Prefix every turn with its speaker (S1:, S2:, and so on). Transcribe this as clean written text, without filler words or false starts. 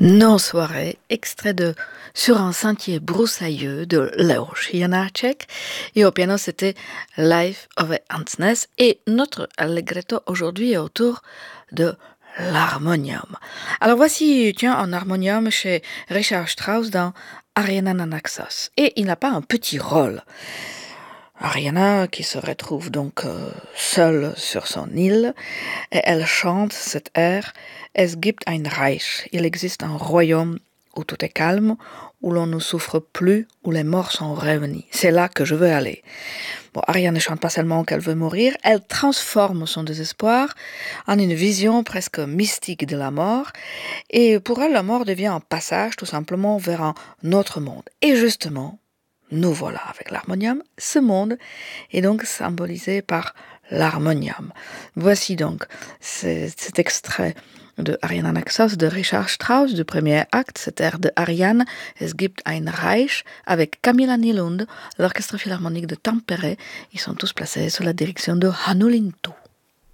S1: Nos soirées, extrait de Sur un sentier broussailleux de Leoš Janáček. Et au piano, c'était Life of Hansness. Et notre allegretto aujourd'hui est autour de l'harmonium. Alors voici, un harmonium chez Richard Strauss dans Ariana Naxos. Et il n'a pas un petit rôle. Ariana qui se retrouve donc seule sur son île et elle chante cet air Es gibt ein Reich. Il existe un royaume où tout est calme, où l'on ne souffre plus, où les morts sont revenus. C'est là que je veux aller. Bon, Ariana ne chante pas seulement qu'elle veut mourir, elle transforme son désespoir en une vision presque mystique de la mort. Et pour elle, la mort devient un passage tout simplement vers un autre monde. Et justement, nous voilà avec l'harmonium. Ce monde est donc symbolisé par l'harmonium. Voici donc cet extrait de Ariana Naxos de Richard Strauss, du premier acte, cet air de Ariane, Es gibt ein Reich, avec Camilla Nylund, l'orchestre philharmonique de Tampere. Ils sont tous placés sous la direction de Hannu Lintu.